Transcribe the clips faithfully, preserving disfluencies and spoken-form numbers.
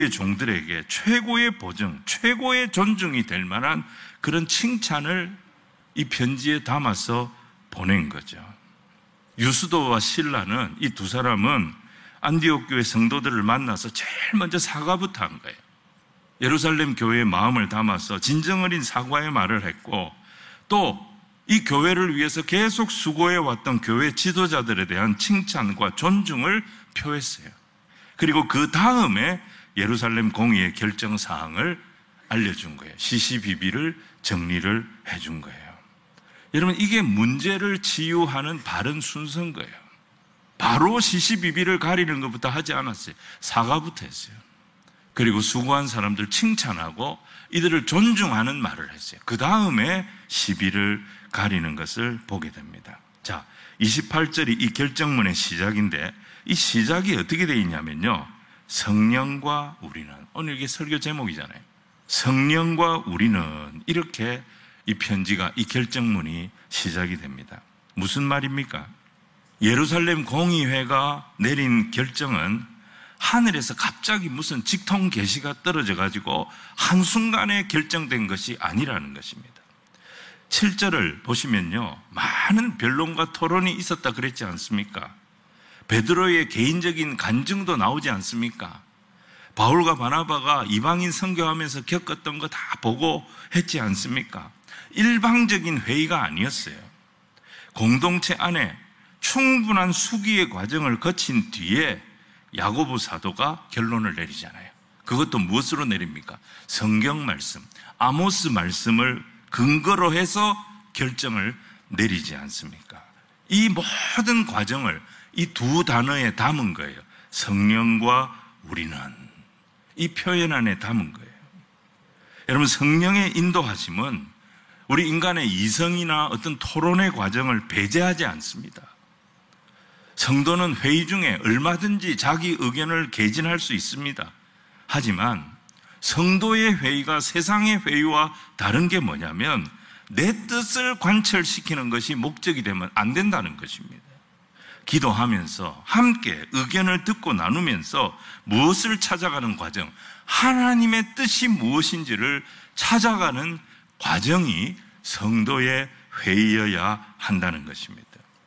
종들에게 최고의 보증, 최고의 존중이 될 만한 그런 칭찬을 이 편지에 담아서 보낸 거죠. 유스도와 실라는, 이 두 사람은 안디옥 교회 성도들을 만나서 제일 먼저 사과부터 한 거예요. 예루살렘 교회의 마음을 담아서 진정 어린 사과의 말을 했고, 또 이 교회를 위해서 계속 수고해왔던 교회 지도자들에 대한 칭찬과 존중을 표했어요. 그리고 그 다음에 예루살렘 공의의 결정사항을 알려준 거예요. 시시비비를 정리를 해준 거예요. 여러분, 이게 문제를 치유하는 바른 순서인 거예요. 바로 시시비비를 가리는 것부터 하지 않았어요. 사과부터 했어요. 그리고 수고한 사람들 칭찬하고 이들을 존중하는 말을 했어요. 그 다음에 시비를 가리는 것을 보게 됩니다. 자, 이십팔 절이 이 결정문의 시작인데, 이 시작이 어떻게 되어 있냐면요, 성령과 우리는, 오늘 이게 설교 제목이잖아요. 성령과 우리는, 이렇게 이 편지가, 이 결정문이 시작이 됩니다. 무슨 말입니까? 예루살렘 공의회가 내린 결정은 하늘에서 갑자기 무슨 직통 계시가 떨어져 가지고 한순간에 결정된 것이 아니라는 것입니다. 칠 절을 보시면요, 많은 변론과 토론이 있었다 그랬지 않습니까? 베드로의 개인적인 간증도 나오지 않습니까? 바울과 바나바가 이방인 선교하면서 겪었던 거 다 보고 했지 않습니까? 일방적인 회의가 아니었어요. 공동체 안에 충분한 수기의 과정을 거친 뒤에 야고보 사도가 결론을 내리잖아요. 그것도 무엇으로 내립니까? 성경 말씀, 아모스 말씀을 근거로 해서 결정을 내리지 않습니까? 이 모든 과정을 이 두 단어에 담은 거예요. 성령과 우리는. 이 표현 안에 담은 거예요. 여러분, 성령의 인도하심은 우리 인간의 이성이나 어떤 토론의 과정을 배제하지 않습니다. 성도는 회의 중에 얼마든지 자기 의견을 개진할 수 있습니다. 하지만 성도의 회의가 세상의 회의와 다른 게 뭐냐면, 내 뜻을 관철시키는 것이 목적이 되면 안 된다는 것입니다. 기도하면서 함께 의견을 듣고 나누면서 무엇을 찾아가는 과정, 하나님의 뜻이 무엇인지를 찾아가는 과정이 성도의 회의여야 한다는 것입니다.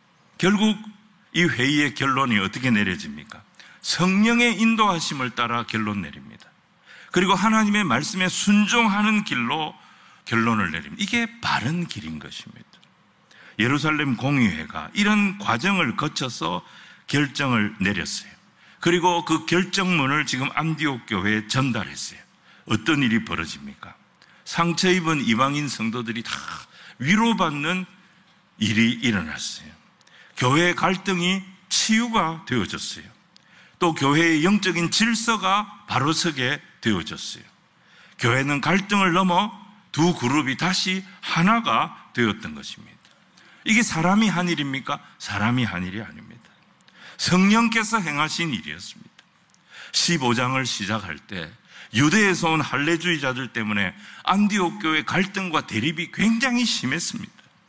결국 이 회의의 결론이 어떻게 내려집니까? 성령의 인도하심을 따라 결론 내립니다. 그리고 하나님의 말씀에 순종하는 길로 결론을 내립니다. 이게 바른 길인 것입니다. 예루살렘 공의회가 이런 과정을 거쳐서 결정을 내렸어요. 그리고 그 결정문을 지금 안디옥 교회에 전달했어요. 어떤 일이 벌어집니까? 상처 입은 이방인 성도들이 다 위로받는 일이 일어났어요. 교회의 갈등이 치유가 되어졌어요. 또 교회의 영적인 질서가 바로 서게 되어졌어요. 교회는 갈등을 넘어 두 그룹이 다시 하나가 되었던 것입니다. 이게 사람이 한 일입니까? 사람이 한 일이 아닙니다. 성령께서 행하신 일이었습니다. 십오 장을 시작할 때 유대에서 온 할례주의자들 때문에 안디옥 교회 갈등과 대립이 굉장히 심했습니다.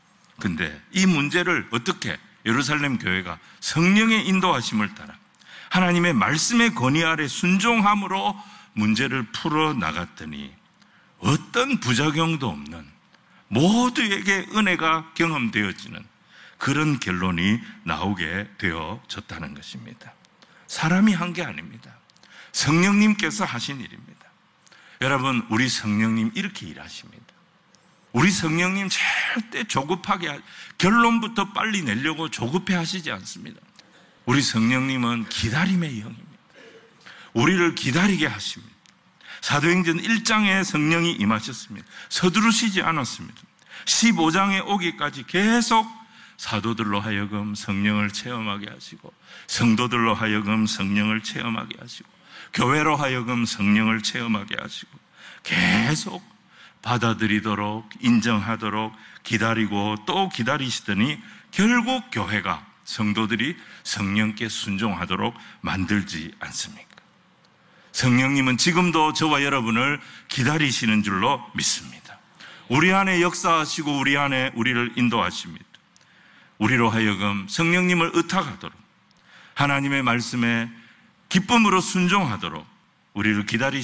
근데 이 문제를 어떻게 예루살렘 교회가 성령의 인도하심을 따라 하나님의 말씀의 권위 아래 순종함으로 문제를 풀어나갔더니 어떤 부작용도 없는, 모두에게 은혜가 경험되어지는 그런 결론이 나오게 되어졌다는 것입니다. 사람이 한 게 아닙니다. 성령님께서 하신 일입니다. 여러분, 우리 성령님 이렇게 일하십니다. 우리 성령님 절대 조급하게, 하, 결론부터 빨리 내려고 조급해 하시지 않습니다. 우리 성령님은 기다림의 영입니다. 우리를 기다리게 하십니다. 사도행전 일 장에 성령이 임하셨습니다. 서두르시지 않았습니다. 십오 장에 오기까지 계속 사도들로 하여금 성령을 체험하게 하시고, 성도들로 하여금 성령을 체험하게 하시고, 교회로 하여금 성령을 체험하게 하시고, 계속 받아들이도록, 인정하도록 기다리고 또 기다리시더니 결국 교회가, 성도들이 성령께 순종하도록 만들지 않습니까? 성령님은 지금도 저와 여러분을 기다리시는 줄로 믿습니다. 우리 안에 역사하시고 우리 안에 우리를 인도하십니다. 우리로 하여금 성령님을 의탁하도록, 하나님의 말씀에 기쁨으로 순종하도록, 우리를 기다리